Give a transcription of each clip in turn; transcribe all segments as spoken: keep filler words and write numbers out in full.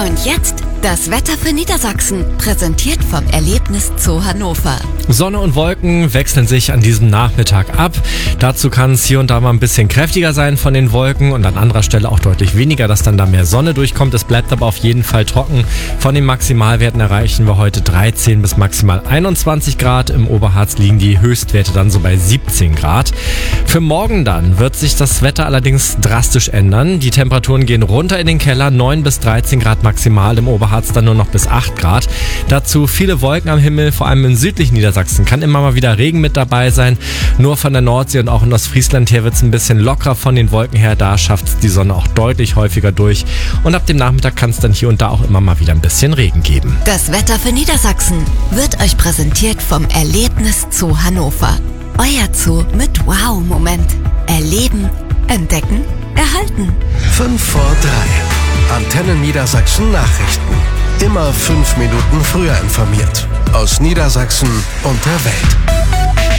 Und jetzt das Wetter für Niedersachsen, präsentiert vom Erlebnis Zoo Hannover. Sonne und Wolken wechseln sich an diesem Nachmittag ab. Dazu kann es hier und da mal ein bisschen kräftiger sein von den Wolken und an anderer Stelle auch deutlich weniger, dass dann da mehr Sonne durchkommt. Es bleibt aber auf jeden Fall trocken. Von den Maximalwerten erreichen wir heute dreizehn bis maximal einundzwanzig Grad. Im Oberharz liegen die Höchstwerte dann so bei siebzehn Grad. Für morgen dann wird sich das Wetter allerdings drastisch ändern. Die Temperaturen gehen runter in den Keller, neun bis dreizehn Grad maximal, im Oberharz dann nur noch bis acht Grad. Dazu viele Wolken am Himmel, vor allem im südlichen Niedersachsen kann immer mal wieder Regen mit dabei sein. Nur von der Nordsee und auch in Ostfriesland her wird es ein bisschen lockerer von den Wolken her. Da schafft es die Sonne auch deutlich häufiger durch. Und ab dem Nachmittag kann es dann hier und da auch immer mal wieder ein bisschen Regen geben. Das Wetter für Niedersachsen wird euch präsentiert vom Erlebnis Zoo Hannover. Euer Zoo mit Wow-Moment. Erleben, entdecken, erhalten. fünf vor drei. Antenne Niedersachsen Nachrichten. Immer fünf Minuten früher informiert. Aus Niedersachsen und der Welt.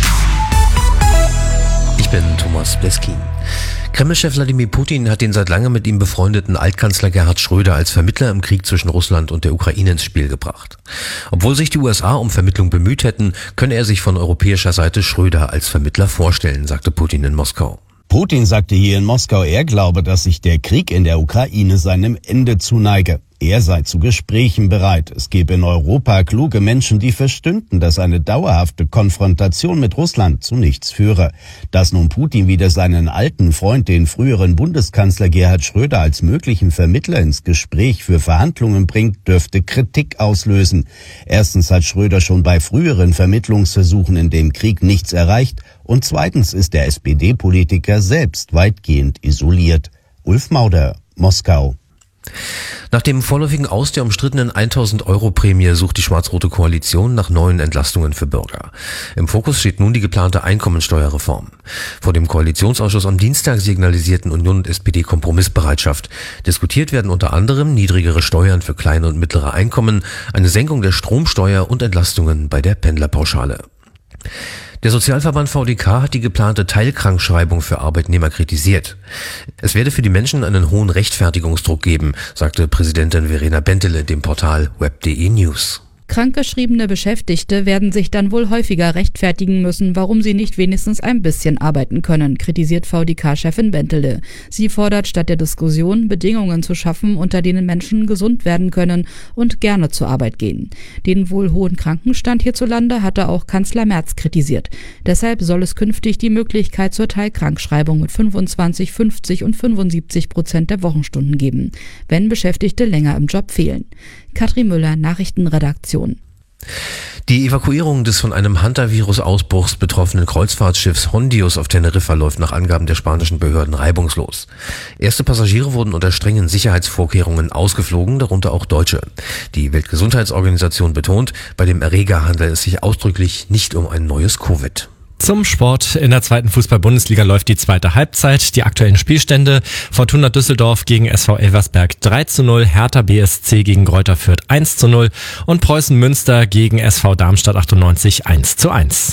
Ich bin Thomas Bleskin. Kreml-Chef Wladimir Putin hat den seit langem mit ihm befreundeten Altkanzler Gerhard Schröder als Vermittler im Krieg zwischen Russland und der Ukraine ins Spiel gebracht. Obwohl sich die U S A um Vermittlung bemüht hätten, könne er sich von europäischer Seite Schröder als Vermittler vorstellen, sagte Putin in Moskau. Putin sagte hier in Moskau, er glaube, dass sich der Krieg in der Ukraine seinem Ende zuneige. Er sei zu Gesprächen bereit. Es gebe in Europa kluge Menschen, die verstünden, dass eine dauerhafte Konfrontation mit Russland zu nichts führe. Dass nun Putin wieder seinen alten Freund, den früheren Bundeskanzler Gerhard Schröder, als möglichen Vermittler ins Gespräch für Verhandlungen bringt, dürfte Kritik auslösen. Erstens hat Schröder schon bei früheren Vermittlungsversuchen in dem Krieg nichts erreicht und zweitens ist der S P D-Politiker selbst weitgehend isoliert. Ulf Mauder, Moskau. Nach dem vorläufigen Aus der umstrittenen tausend Euro Prämie sucht die schwarz-rote Koalition nach neuen Entlastungen für Bürger. Im Fokus steht nun die geplante Einkommensteuerreform. Vor dem Koalitionsausschuss am Dienstag signalisierten Union und S P D Kompromissbereitschaft. Diskutiert werden unter anderem niedrigere Steuern für kleine und mittlere Einkommen, eine Senkung der Stromsteuer und Entlastungen bei der Pendlerpauschale. Der Sozialverband V D K hat die geplante Teilkrankschreibung für Arbeitnehmer kritisiert. Es werde für die Menschen einen hohen Rechtfertigungsdruck geben, sagte Präsidentin Verena Bentele dem Portal web punkt de News. Krankgeschriebene Beschäftigte werden sich dann wohl häufiger rechtfertigen müssen, warum sie nicht wenigstens ein bisschen arbeiten können, kritisiert V D K-Chefin Bentele. Sie fordert statt der Diskussion, Bedingungen zu schaffen, unter denen Menschen gesund werden können und gerne zur Arbeit gehen. Den wohl hohen Krankenstand hierzulande hatte auch Kanzler Merz kritisiert. Deshalb soll es künftig die Möglichkeit zur Teilkrankschreibung mit fünfundzwanzig, fünfzig und fünfundsiebzig Prozent der Wochenstunden geben, wenn Beschäftigte länger im Job fehlen. Katrin Müller, Nachrichtenredaktion. Die Evakuierung des von einem Hantavirus-Ausbruchs betroffenen Kreuzfahrtschiffs Hondius auf Teneriffa läuft nach Angaben der spanischen Behörden reibungslos. Erste Passagiere wurden unter strengen Sicherheitsvorkehrungen ausgeflogen, darunter auch Deutsche. Die Weltgesundheitsorganisation betont, bei dem Erreger handelt es sich ausdrücklich nicht um ein neues Covid. Zum Sport. In der zweiten Fußball-Bundesliga läuft die zweite Halbzeit. Die aktuellen Spielstände: Fortuna Düsseldorf gegen S V Elversberg drei zu null, Hertha B S C gegen Greuther Fürth eins zu null und Preußen Münster gegen S V Darmstadt achtundneunzig eins zu eins.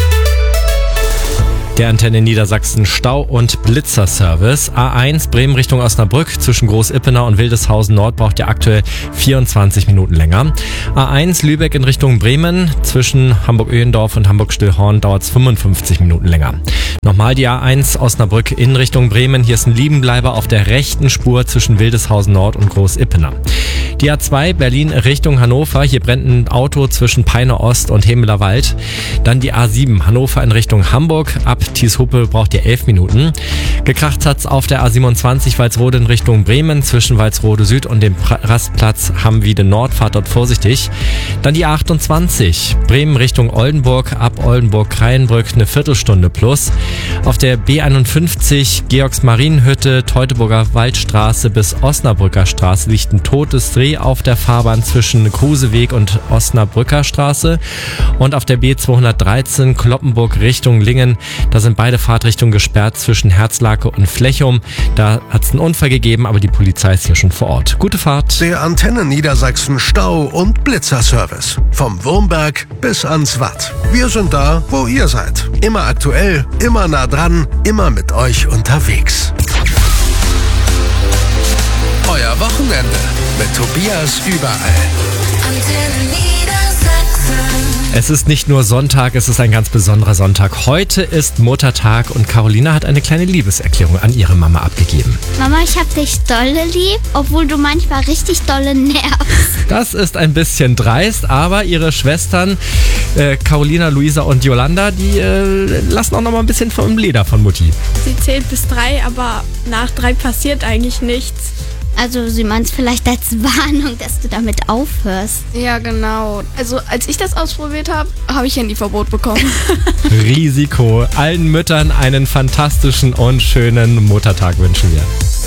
Der Antenne Niedersachsen Stau- und Blitzerservice. A eins Bremen Richtung Osnabrück zwischen Groß-Ippenau und Wildeshausen Nord braucht ihr aktuell vierundzwanzig Minuten länger. A eins Lübeck in Richtung Bremen zwischen Hamburg-Öhendorf und Hamburg-Stillhorn dauert es fünfundfünfzig Minuten länger. Nochmal die A eins Osnabrück in Richtung Bremen. Hier ist ein Liebenbleiber auf der rechten Spur zwischen Wildeshausen Nord und Groß-Ippenau. Die A zwei Berlin Richtung Hannover. Hier brennt ein Auto zwischen Peine Ost und Hemeler Wald. Dann die A sieben Hannover in Richtung Hamburg. Ab Thieshuppe braucht ihr elf Minuten. Gekracht hat's auf der A siebenundzwanzig Walsrode in Richtung Bremen zwischen Walsrode Süd und dem Rastplatz Hammwiede Nord. Fahrt dort vorsichtig. Dann die A achtundzwanzig Bremen Richtung Oldenburg. Ab Oldenburg-Kreienbrück eine Viertelstunde plus. Auf der B einundfünfzig Georgs-Marienhütte, Teutoburger Waldstraße bis Osnabrücker Straße liegt ein totes Dreh auf der Fahrbahn zwischen Kruseweg und Osnabrücker Straße. Und auf der B zweihundertdreizehn Kloppenburg Richtung Lingen, da sind beide Fahrtrichtungen gesperrt zwischen Herzlake und Flechum. Da hat es einen Unfall gegeben, aber die Polizei ist hier schon vor Ort. Gute Fahrt. Der Antenne Niedersachsen Stau- und Blitzerservice. Vom Wurmberg bis ans Watt. Wir sind da, wo ihr seid. Immer aktuell, immer nah dran, immer mit euch unterwegs. Euer Wochenende Mit Tobias überall. Antenne Niedersachsen. Es ist nicht nur Sonntag, es ist ein ganz besonderer Sonntag. Heute ist Muttertag und Carolina hat eine kleine Liebeserklärung an ihre Mama abgegeben. Mama, ich hab dich dolle lieb, obwohl du manchmal richtig dolle nervst. Das ist ein bisschen dreist, aber ihre Schwestern äh, Carolina, Luisa und Yolanda, die äh, lassen auch noch mal ein bisschen vom Leder von Mutti. Sie zählt bis drei, aber nach drei passiert eigentlich nichts. Also sie meint's vielleicht als Warnung, dass du damit aufhörst. Ja, genau. Also als ich das ausprobiert habe, habe ich Handyverbot bekommen. Risiko. Allen Müttern einen fantastischen und schönen Muttertag wünschen wir.